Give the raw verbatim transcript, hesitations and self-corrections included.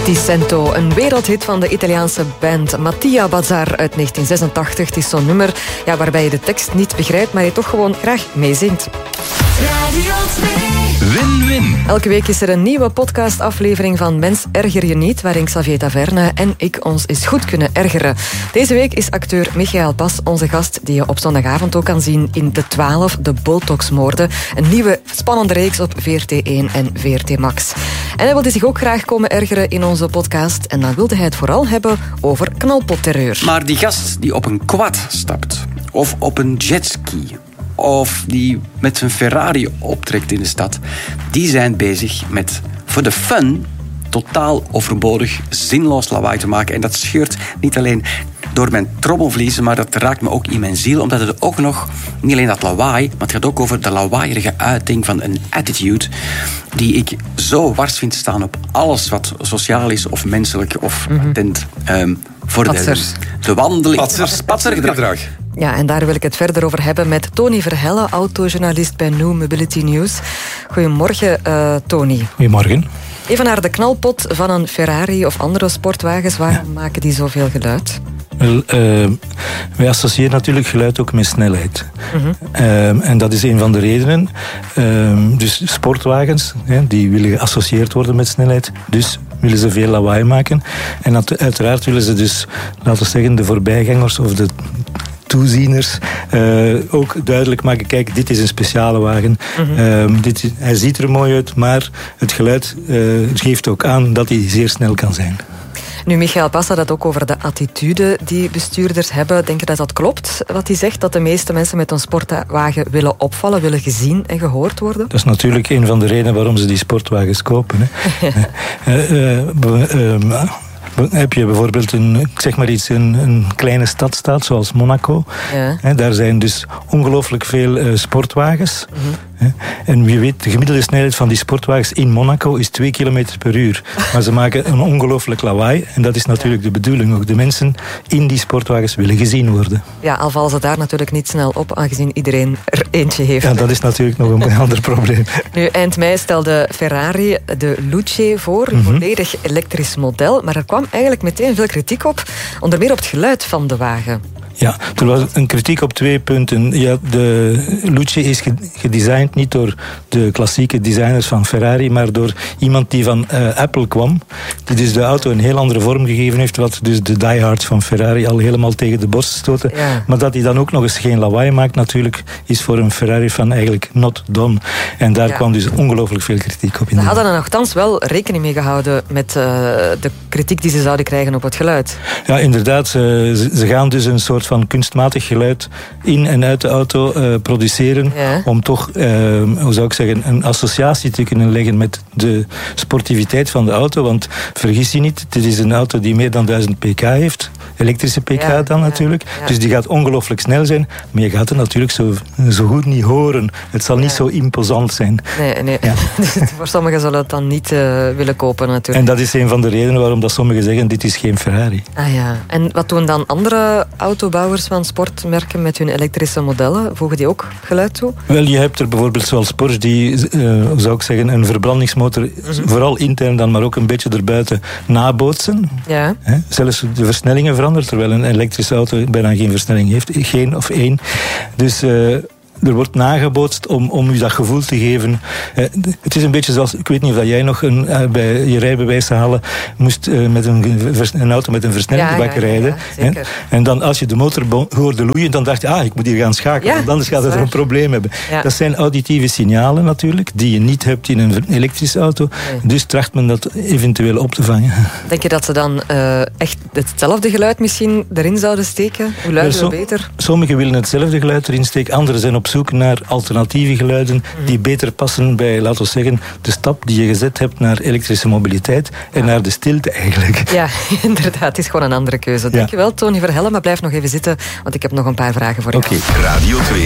Ti Sento, een wereldhit van de Italiaanse band Mattia Bazar uit negentien zesentachtig. Het is zo'n nummer ja, waarbij je de tekst niet begrijpt, maar je toch gewoon graag meezingt. Radio twee. Win-win. Elke week is er een nieuwe podcastaflevering van Mens Erger Je Niet, waarin Xavier Taverne en ik ons eens goed kunnen ergeren. Deze week is acteur Michael Pas onze gast, die je op zondagavond ook kan zien in De twaalf, de Botox-moorden. Een nieuwe spannende reeks op V R T één en V R T Max. En hij wilde zich ook graag komen ergeren in onze podcast. En dan wilde hij het vooral hebben over knalpotterreur. Maar die gast die op een quad stapt, of op een jetski, of die met zijn Ferrari optrekt in de stad, die zijn bezig met, voor de fun, totaal overbodig, zinloos lawaai te maken. En dat scheurt niet alleen door mijn trommelvliezen, maar dat raakt me ook in mijn ziel, omdat het ook nog, niet alleen dat lawaai, maar het gaat ook over de lawaaierige uiting van een attitude die ik zo wars vind staan op alles wat sociaal is of menselijk of patent. Mm-hmm. um, voor de, de wandeling. Patsers, patsergedrag. Ja, en daar wil ik het verder over hebben met Tony Verhelle, autojournalist bij New Mobility News. Goedemorgen, uh, Tony. Goedemorgen. Even naar de knalpot van een Ferrari of andere sportwagens. Waarom ja. maken die zoveel geluid? Wel, uh, wij associëren natuurlijk geluid ook met snelheid. Mm-hmm. Uh, en dat is een van de redenen. Uh, dus sportwagens, hè, die willen geassocieerd worden met snelheid. Dus willen ze veel lawaai maken. En dat, uiteraard willen ze dus, laten we zeggen, de voorbijgangers of de toezieners uh, ook duidelijk maken, kijk, dit is een speciale wagen. Mm-hmm. Uh, dit, hij ziet er mooi uit, maar het geluid uh, geeft ook aan dat hij zeer snel kan zijn. Nu, Michael Pas had het ook over de attitude die bestuurders hebben. Denk je dat dat klopt, wat hij zegt? Dat de meeste mensen met een sportwagen willen opvallen, willen gezien en gehoord worden? Dat is natuurlijk een van de redenen waarom ze die sportwagens kopen. Hè. uh, uh, uh, uh, Heb je bijvoorbeeld een, ik zeg maar iets, een, een kleine stadstaat zoals Monaco. Ja. He, daar zijn dus ongelooflijk veel uh, sportwagens. Mm-hmm. He, en wie weet, de gemiddelde snelheid van die sportwagens in Monaco is twee kilometer per uur. Maar ze maken een ongelooflijk lawaai. En dat is natuurlijk ja. de bedoeling. Ook de mensen in die sportwagens willen gezien worden. Ja, al vallen ze daar natuurlijk niet snel op, aangezien iedereen er eentje heeft. Ja, dat is natuurlijk nog een ander probleem. Nu, eind mei stelde Ferrari de Luce voor, een mm-hmm. volledig elektrisch model. Maar er kwam eigenlijk meteen veel kritiek op, onder meer op het geluid van de wagen. Ja, er was een kritiek op twee punten. Ja, de Luce is gedesigned niet door de klassieke designers van Ferrari, maar door iemand die van uh, Apple kwam, die dus de auto een heel andere vorm gegeven heeft, wat dus de diehards van Ferrari al helemaal tegen de borst stoten. Ja. Maar dat hij dan ook nog eens geen lawaai maakt natuurlijk, is voor een Ferrari van eigenlijk not done. En daar ja. kwam dus ongelooflijk veel kritiek op. Ze hadden er nogthans wel rekening mee gehouden met uh, de kritiek die ze zouden krijgen op het geluid. Ja, inderdaad. Ze, ze gaan dus een soort van kunstmatig geluid in en uit de auto uh, produceren, ja. om toch, uh, hoe zou ik zeggen, een associatie te kunnen leggen met de sportiviteit van de auto. Want vergis je niet, dit is een auto die meer dan duizend pk heeft. Elektrische pk ja, dan natuurlijk. Ja, ja. Dus die gaat ongelooflijk snel zijn. Maar je gaat het natuurlijk zo, zo goed niet horen. Het zal niet ja. zo imposant zijn. Nee, nee. Ja. Dus voor sommigen zullen het dan niet uh, willen kopen natuurlijk. En dat is een van de redenen waarom dat sommigen zeggen, dit is geen Ferrari. Ah ja. En wat doen dan andere autobouwers van sportmerken met hun elektrische modellen? Voegen die ook geluid toe? Wel, je hebt er bijvoorbeeld zoals Porsche die, uh, hoe zou ik zeggen, een verbrandingsmotor, mm-hmm. vooral intern dan, maar ook een beetje erbuiten, nabootsen. Ja. He, zelfs de versnellingen veranderen, terwijl een elektrische auto bijna geen versnelling heeft. Geen of één. Dus Uh, er wordt nagebootst om, om u dat gevoel te geven. Uh, het is een beetje zoals, ik weet niet of dat jij nog een, uh, bij je rijbewijs halen moest uh, met een, een auto met een versnellingsbak ja, ja, rijden. Ja, ja, en dan als je de motor hoorde loeien, dan dacht je, ah, ik moet hier gaan schakelen, ja, want anders gaat het er een probleem hebben. Ja. Dat zijn auditieve signalen natuurlijk, die je niet hebt in een elektrische auto. Nee. Dus tracht men dat eventueel op te vangen. Denk je dat ze dan uh, echt hetzelfde geluid misschien erin zouden steken? Hoe luider, hoe beter? Sommigen willen hetzelfde geluid erin steken, anderen zijn op zoek naar alternatieve geluiden die beter passen bij, laten we zeggen, de stap die je gezet hebt naar elektrische mobiliteit en ja. naar de stilte eigenlijk. Ja, inderdaad. Het is gewoon een andere keuze. Ja. Dankjewel, Tony Verhelle, maar blijf nog even zitten, want ik heb nog een paar vragen voor okay. jou. Radio twee